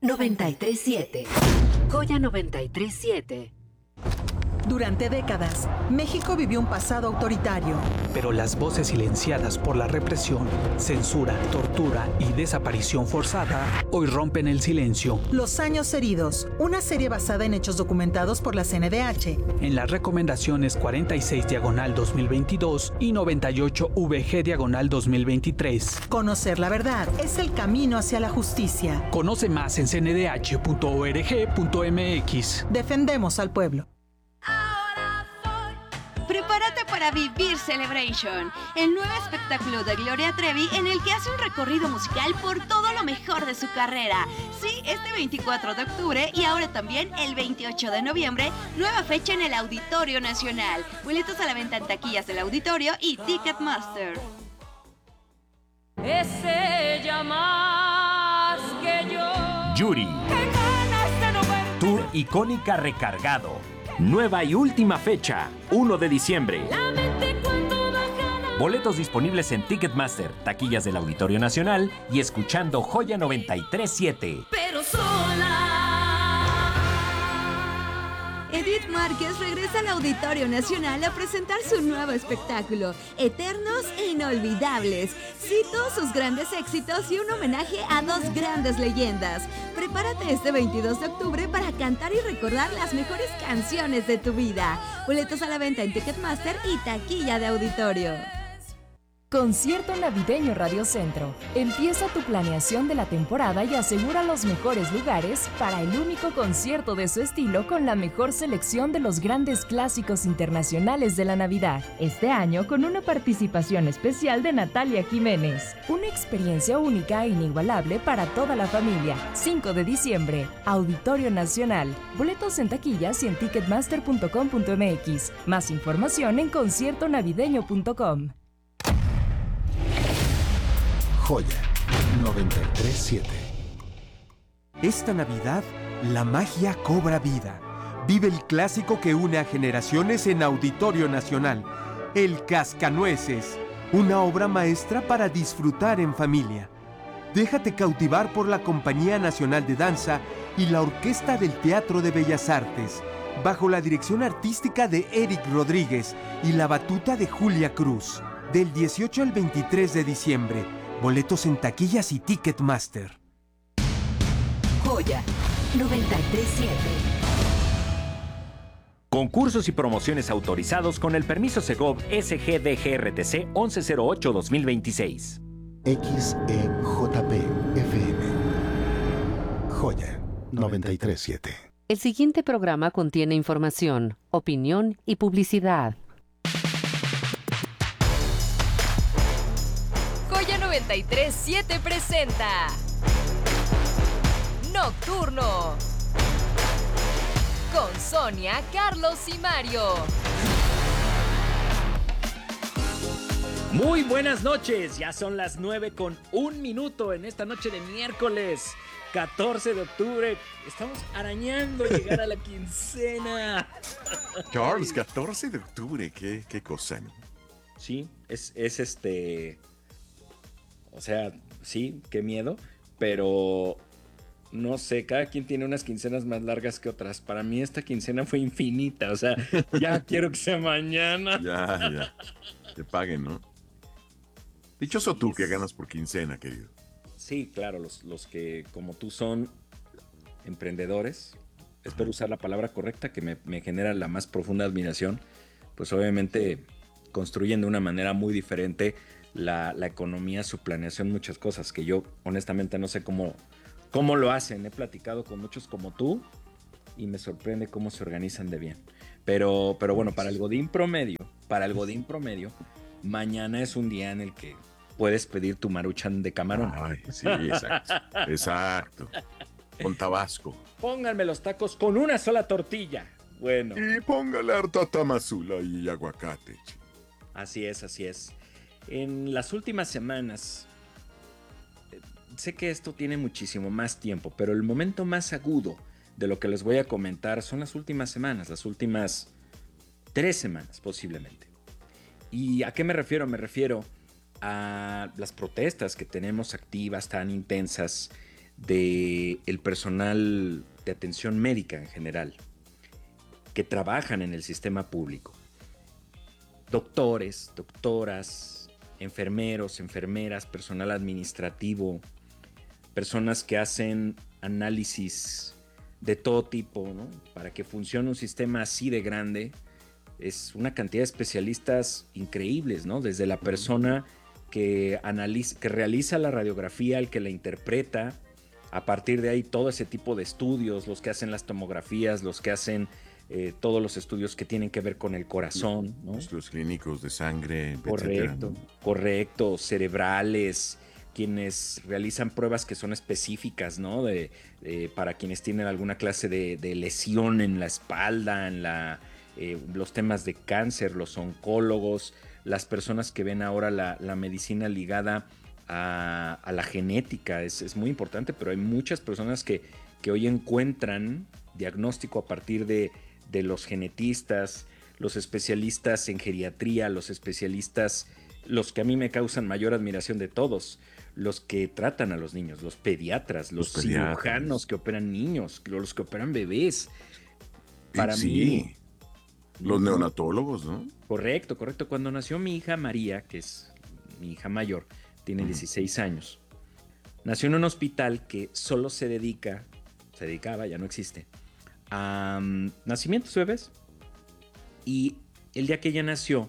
937. Joya 937. Durante décadas, México vivió un pasado autoritario. Pero las voces silenciadas por la represión, censura, tortura y desaparición forzada hoy rompen el silencio. Los años heridos, una serie basada en hechos documentados por la CNDH. En las recomendaciones 46/2022 y 98VG/2023. Conocer la verdad es el camino hacia la justicia. Conoce más en cndh.org.mx. Defendemos al pueblo. Prepárate para vivir Celebration, el nuevo espectáculo de Gloria Trevi en el que hace un recorrido musical por todo lo mejor de su carrera. Sí, este 24 de octubre y ahora también el 28 de noviembre, nueva fecha en el Auditorio Nacional. Boletos a la venta en taquillas del auditorio y Ticketmaster. Es ella más que yo. Yuri. Tour icónica recargado. Nueva y última fecha, 1 de diciembre. Boletos disponibles en Ticketmaster, taquillas del Auditorio Nacional y escuchando Joya 937. Pero sola. Edith Márquez regresa al Auditorio Nacional a presentar su nuevo espectáculo, Eternos e Inolvidables. Cito sus grandes éxitos y un homenaje a dos grandes leyendas. Prepárate este 22 de octubre para cantar y recordar las mejores canciones de tu vida. Boletos a la venta en Ticketmaster y taquilla de auditorio. Concierto Navideño Radio Centro. Empieza tu planeación de la temporada y asegura los mejores lugares para el único concierto de su estilo con la mejor selección de los grandes clásicos internacionales de la Navidad. Este año con una participación especial de Natalia Jiménez. Una experiencia única e inigualable para toda la familia. 5 de diciembre, Auditorio Nacional. Boletos en taquillas y en ticketmaster.com.mx. Más información en conciertonavideño.com. Joya 937. Esta Navidad, la magia cobra vida. Vive el clásico que une a generaciones en Auditorio Nacional, El Cascanueces, una obra maestra para disfrutar en familia. Déjate cautivar por la Compañía Nacional de Danza y la Orquesta del Teatro de Bellas Artes, bajo la dirección artística de Eric Rodríguez y la batuta de Julia Cruz. Del 18 al 23 de diciembre. Boletos en taquillas y Ticketmaster. Joya 937. Concursos y promociones autorizados con el permiso Segov SGDGRTC 1108-2026. XEJP FM. Joya 937. El siguiente programa contiene información, opinión y publicidad. Joya 937 presenta Nocturno con Sonia, Carlos y Mario. Muy buenas noches, ya son las 9:01 en esta noche de miércoles 14 de octubre. Estamos arañando llegar a la quincena. Charles, 14 de octubre, qué cosa, ¿no? Sí, es o sea, sí, qué miedo, pero no sé, cada quien tiene unas quincenas más largas que otras. Para mí esta quincena fue infinita, o sea, ya quiero que sea mañana. Ya, que paguen, ¿no? Dichoso tú que ganas por quincena, querido. Sí, claro, los que como tú son emprendedores, espero usar la palabra correcta que me genera la más profunda admiración, pues obviamente construyen de una manera muy diferente la economía, su planeación, muchas cosas que yo honestamente no sé cómo lo hacen. He platicado con muchos como tú y me sorprende cómo se organizan de bien. Pero bueno, para el Godín promedio, mañana es un día en el que puedes pedir tu Maruchan de camarón. Ay, sí, exacto. Con tabasco. Pónganme los tacos con una sola tortilla. Bueno. Y póngale harta tamazula y aguacate. Así es. En las últimas semanas, sé que esto tiene muchísimo más tiempo, pero el momento más agudo de lo que les voy a comentar son las últimas semanas, las últimas 3 semanas posiblemente. ¿Y a qué me refiero? Me refiero a las protestas que tenemos activas tan intensas del personal de atención médica en general, que trabajan en el sistema público. Doctores, doctoras, enfermeros, enfermeras, personal administrativo, personas que hacen análisis de todo tipo, ¿no? Para que funcione un sistema así de grande, es una cantidad de especialistas increíbles, ¿no? Desde la persona que realiza la radiografía, el que la interpreta, a partir de ahí todo ese tipo de estudios, los que hacen las tomografías, los que hacen todos los estudios que tienen que ver con el corazón, ¿no? Estudios clínicos de sangre, correcto, etcétera, ¿no? Correcto, cerebrales, quienes realizan pruebas que son específicas, ¿no? Para quienes tienen alguna clase de lesión en la espalda, los temas de cáncer, los oncólogos, las personas que ven ahora la medicina ligada a la genética, es muy importante, pero hay muchas personas que hoy encuentran diagnóstico a partir de los genetistas, los especialistas en geriatría, los especialistas, los que a mí me causan mayor admiración de todos, los que tratan a los niños, los pediatras, los cirujanos que operan niños, los que operan bebés. Para mí... Los neonatólogos, ¿no? Correcto. Cuando nació mi hija María, que es mi hija mayor, tiene 16 años, nació en un hospital que solo se dedicaba, ya no existe, a nacimientos de bebés. Y el día que ella nació,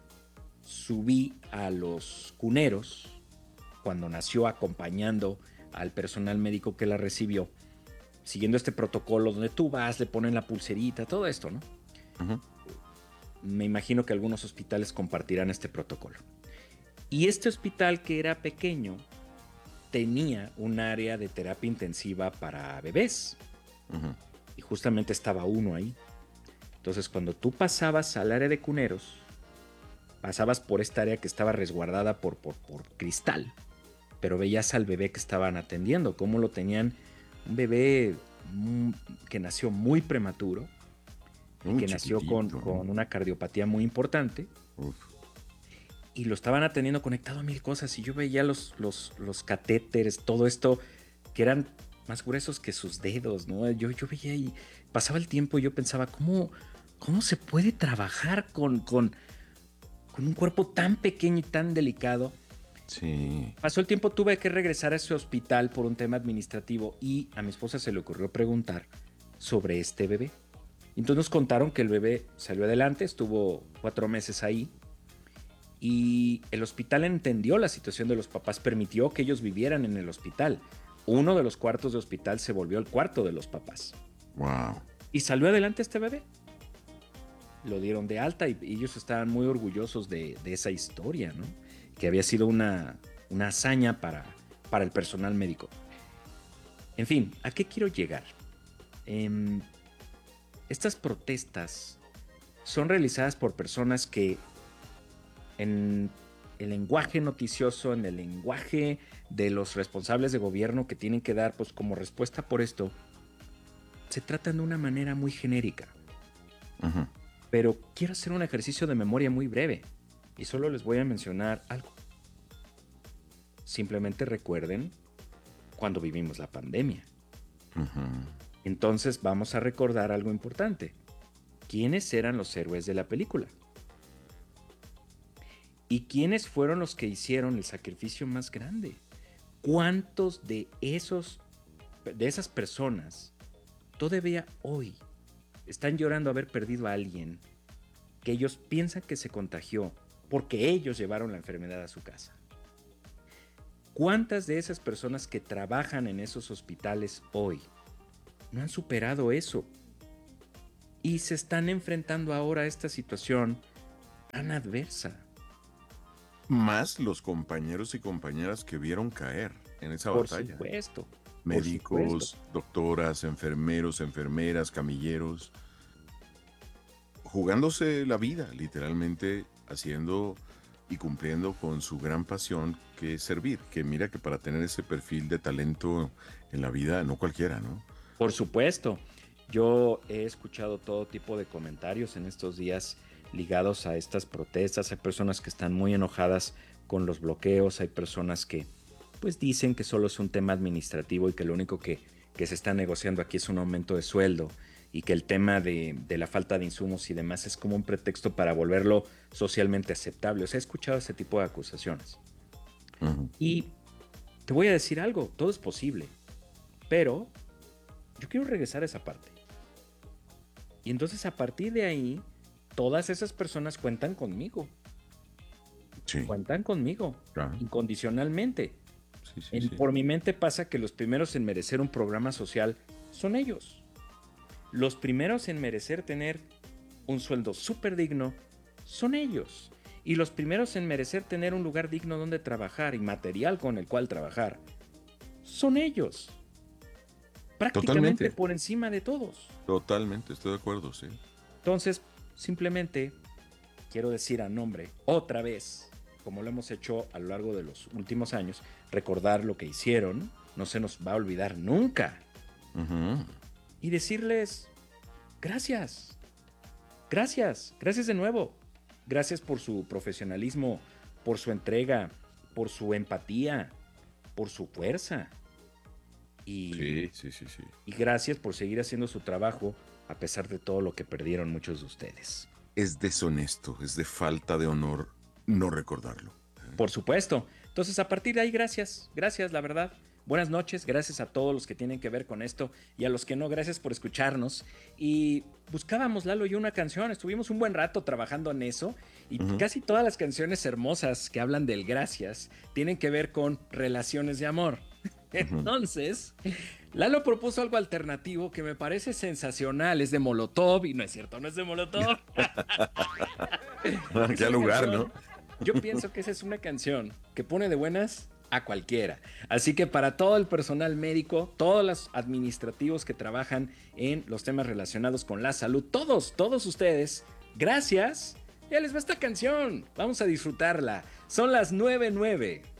subí a los cuneros, cuando nació, acompañando al personal médico que la recibió, siguiendo este protocolo donde tú vas, le ponen la pulserita, todo esto, ¿no? Uh-huh. Me imagino que algunos hospitales compartirán este protocolo. Y este hospital, que era pequeño, tenía un área de terapia intensiva para bebés. Uh-huh. Y justamente estaba uno ahí. Entonces, cuando tú pasabas al área de cuneros, pasabas por esta área que estaba resguardada por cristal, pero veías al bebé que estaban atendiendo, cómo lo tenían, un bebé que nació muy prematuro, que nació con una cardiopatía muy importante. Uf. Y lo estaban atendiendo conectado a mil cosas, y yo veía los catéteres, todo esto, que eran más gruesos que sus dedos, ¿no? Yo veía y pasaba el tiempo y yo pensaba, ¿cómo se puede trabajar con un cuerpo tan pequeño y tan delicado? Sí. Pasó el tiempo, tuve que regresar a ese hospital por un tema administrativo, y a mi esposa se le ocurrió preguntar sobre este bebé. Entonces nos contaron que el bebé salió adelante, estuvo 4 meses ahí, y el hospital entendió la situación de los papás, permitió que ellos vivieran en el hospital. Uno de los cuartos de hospital se volvió el cuarto de los papás. Wow. Y salió adelante este bebé. Lo dieron de alta y ellos estaban muy orgullosos de esa historia, ¿no? Que había sido una hazaña para el personal médico. En fin, ¿a qué quiero llegar? Estas protestas son realizadas por personas que en el lenguaje noticioso, en el lenguaje de los responsables de gobierno que tienen que dar pues como respuesta por esto, se tratan de una manera muy genérica. Uh-huh. Pero quiero hacer un ejercicio de memoria muy breve y solo les voy a mencionar algo. Simplemente recuerden cuando vivimos la pandemia. Uh-huh. Entonces vamos a recordar algo importante. ¿Quiénes eran los héroes de la película? ¿Y quiénes fueron los que hicieron el sacrificio más grande? ¿Cuántos de esas personas todavía hoy están llorando haber perdido a alguien que ellos piensan que se contagió porque ellos llevaron la enfermedad a su casa? ¿Cuántas de esas personas que trabajan en esos hospitales hoy no han superado eso y se están enfrentando ahora a esta situación tan adversa? Más los compañeros y compañeras que vieron caer en esa batalla. Por supuesto. Médicos, doctoras, enfermeros, enfermeras, camilleros, jugándose la vida, literalmente haciendo y cumpliendo con su gran pasión, que es servir. Que mira que para tener ese perfil de talento en la vida, no cualquiera, ¿no? Por supuesto. Yo he escuchado todo tipo de comentarios en estos días ligados a estas protestas. Hay personas que están muy enojadas con los bloqueos, hay personas que pues dicen que solo es un tema administrativo y que lo único que se está negociando aquí es un aumento de sueldo y que el tema de la falta de insumos y demás es como un pretexto para volverlo socialmente aceptable. O sea, he escuchado ese tipo de acusaciones. Y te voy a decir algo, todo es posible, pero yo quiero regresar a esa parte. Y entonces a partir de ahí, todas esas personas cuentan conmigo. Sí. Cuentan conmigo, Claro. incondicionalmente. Sí. Por mi mente pasa que los primeros en merecer un programa social son ellos. Los primeros en merecer tener un sueldo súper digno son ellos. Y los primeros en merecer tener un lugar digno donde trabajar y material con el cual trabajar son ellos. Prácticamente Totalmente. por encima de todos. Totalmente, estoy de acuerdo, sí. Entonces, simplemente quiero decir a nombre, otra vez, como lo hemos hecho a lo largo de los últimos años, recordar lo que hicieron, no se nos va a olvidar nunca. Y decirles, gracias, gracias de nuevo. Gracias por su profesionalismo, por su entrega, por su empatía, por su fuerza. Y gracias por seguir haciendo su trabajo a pesar de todo lo que perdieron muchos de ustedes. Es deshonesto, es de falta de honor no recordarlo. Por supuesto. Entonces, a partir de ahí, gracias, la verdad. Buenas noches, gracias a todos los que tienen que ver con esto y a los que no, gracias por escucharnos. Y buscábamos, Lalo y yo, una canción, estuvimos un buen rato trabajando en eso y casi todas las canciones hermosas que hablan del gracias tienen que ver con relaciones de amor. Entonces, Lalo propuso algo alternativo que me parece sensacional, es de Molotov y no es cierto, no es de Molotov. Qué lugar, ¿no? Yo pienso que esa es una canción que pone de buenas a cualquiera. Así que para todo el personal médico, todos los administrativos que trabajan en los temas relacionados con la salud, todos ustedes, gracias. Ya les va esta canción. Vamos a disfrutarla. Son las 9:09.